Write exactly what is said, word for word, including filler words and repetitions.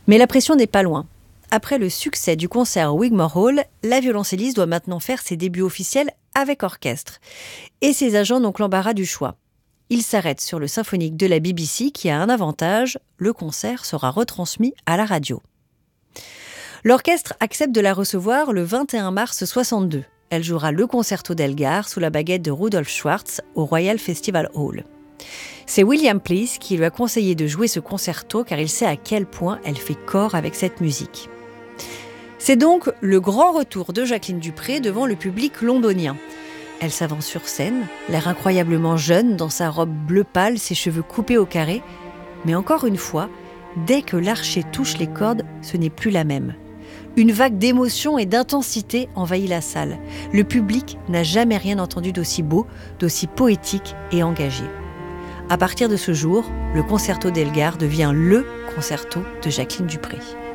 Mais la pression n'est pas loin. Après le succès du concert au Wigmore Hall, la violoncelliste doit maintenant faire ses débuts officiels avec orchestre. Et ses agents n'ont que l'embarras du choix. Ils s'arrêtent sur le symphonique de la B B C qui a un avantage, le concert sera retransmis à la radio. L'orchestre accepte de la recevoir le vingt et un mars soixante-deux. Elle jouera le concerto d'Elgar sous la baguette de Rudolf Schwartz au Royal Festival Hall. C'est William Please qui lui a conseillé de jouer ce concerto car il sait à quel point elle fait corps avec cette musique. C'est donc le grand retour de Jacqueline du Pré devant le public londonien. Elle s'avance sur scène, l'air incroyablement jeune dans sa robe bleu pâle, ses cheveux coupés au carré. Mais encore une fois, dès que l'archet touche les cordes, ce n'est plus la même. Une vague d'émotion et d'intensité envahit la salle. Le public n'a jamais rien entendu d'aussi beau, d'aussi poétique et engagé. À partir de ce jour, le concerto d'Elgar devient le concerto de Jacqueline du Pré.